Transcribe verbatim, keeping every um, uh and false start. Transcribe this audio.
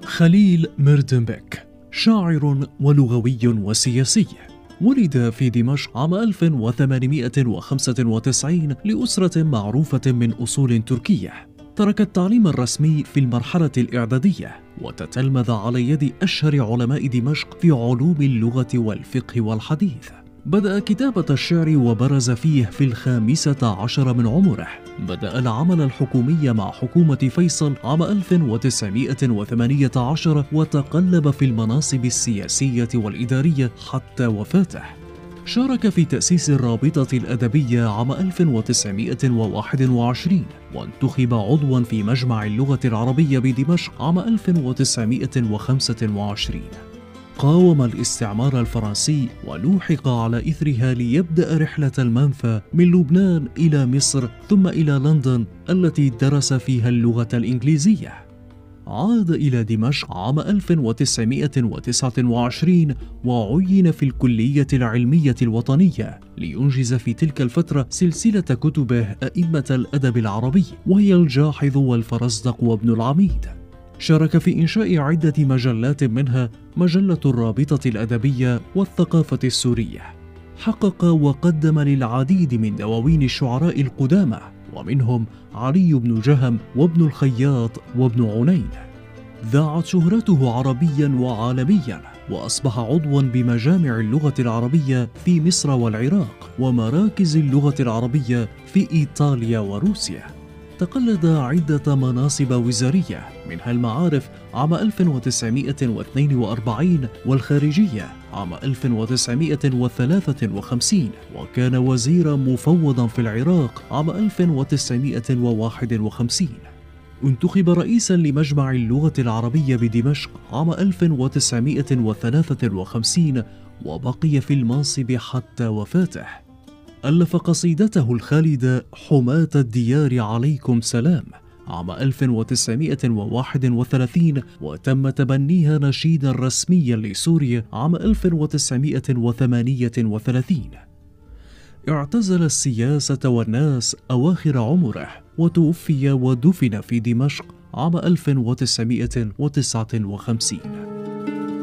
خليل ميردنبك شاعر ولغوي وسياسي، ولد في دمشق عام ألف وثمانمائة وخمسة وتسعين لأسرة معروفة من أصول تركية. ترك التعليم الرسمي في المرحلة الإعدادية وتتلمذ على يد أشهر علماء دمشق في علوم اللغة والفقه والحديث. بدأ كتابة الشعر وبرز فيه في الخامسة عشر من عمره. بدأ العمل الحكومي مع حكومة فيصل عام ألف وتسعمائة وثمانية عشر وتقلب في المناصب السياسية والإدارية حتى وفاته. شارك في تأسيس الرابطة الأدبية عام ألف وتسعمائة وواحد وعشرين، وانتخب عضواً في مجمع اللغة العربية بدمشق عام ألف وتسعمائة وخمسة وعشرين. قاوم الاستعمار الفرنسي ولوحق على إثرها ليبدأ رحلة المنفى من لبنان إلى مصر ثم إلى لندن التي درس فيها اللغة الإنجليزية. عاد إلى دمشق عام ألف وتسعمائة وتسعة وعشرين وعين في الكلية العلمية الوطنية لينجز في تلك الفترة سلسلة كتبه أئمة الأدب العربي، وهي الجاحظ والفرزدق وابن العميد. شارك في إنشاء عدة مجلات منها مجلة الرابطة الأدبية والثقافة السورية. حقق وقدم للعديد من دواوين الشعراء القدامى، ومنهم علي بن جهم وابن الخياط وابن عنين. ذاعت شهرته عربيا وعالميا، وأصبح عضوا بمجامع اللغة العربية في مصر والعراق ومراكز اللغة العربية في إيطاليا وروسيا. تقلد عدة مناصب وزارية، منها المعارف عام ألف وتسعمائة واثنين وأربعين والخارجية عام ألف وتسعمائة وثلاثة وخمسين، وكان وزيرا مفوضا في العراق عام ألف وتسعمائة وواحد وخمسين. انتخب رئيسا لمجمع اللغة العربية بدمشق عام ألف وتسعمائة وثلاثة وخمسين، وبقي في المنصب حتى وفاته. ألف قصيدته الخالدة حماة الديار عليكم سلام عام ألف وتسعمائة وواحد وثلاثين، وتم تبنيها نشيدا رسميا لسوريا عام ألف وتسعمائة وثمانية وثلاثين. اعتزل السياسة والناس أواخر عمره، وتوفي ودفن في دمشق عام ألف وتسعمائة وتسعة وخمسين.